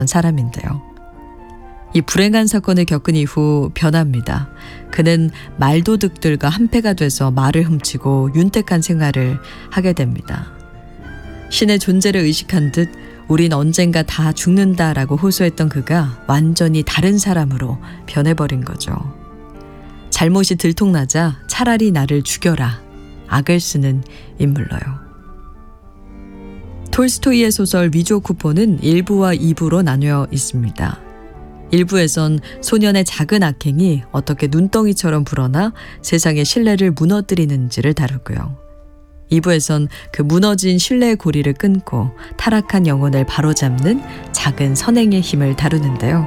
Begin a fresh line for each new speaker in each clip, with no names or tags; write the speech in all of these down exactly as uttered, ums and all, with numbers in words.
사람인데요. 이 불행한 사건을 겪은 이후 변합니다. 그는 말도둑들과 한패가 돼서 말을 훔치고 윤택한 생활을 하게 됩니다. 신의 존재를 의식한 듯 우린 언젠가 다 죽는다라고 호소했던 그가 완전히 다른 사람으로 변해버린 거죠. 잘못이 들통나자 차라리 나를 죽여라. 악을 쓰는 인물로요. 톨스토이의 소설 위조 쿠폰은 일 부와 이 부로 나뉘어 있습니다. 일 부에선 소년의 작은 악행이 어떻게 눈덩이처럼 불어나 세상의 신뢰를 무너뜨리는지를 다루고요. 이 부에선 그 무너진 신뢰의 고리를 끊고 타락한 영혼을 바로잡는 작은 선행의 힘을 다루는데요.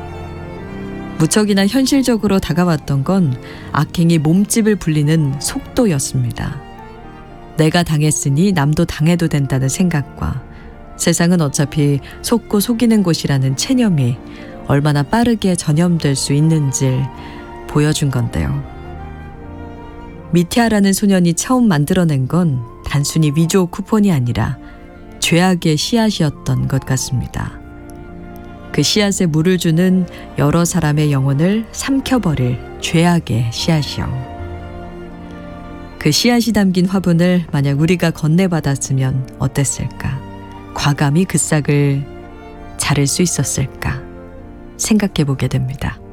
무척이나 현실적으로 다가왔던 건 악행이 몸집을 불리는 속도였습니다. 내가 당했으니 남도 당해도 된다는 생각과 세상은 어차피 속고 속이는 곳이라는 체념이 얼마나 빠르게 전염될 수 있는지를 보여준 건데요. 미티아라는 소년이 처음 만들어낸 건 단순히 위조 쿠폰이 아니라 죄악의 씨앗이었던 것 같습니다. 그 씨앗에 물을 주는 여러 사람의 영혼을 삼켜버릴 죄악의 씨앗이요. 그 씨앗이 담긴 화분을 만약 우리가 건네받았으면 어땠을까? 과감히 그 싹을 자를 수 있었을까? 생각해보게 됩니다.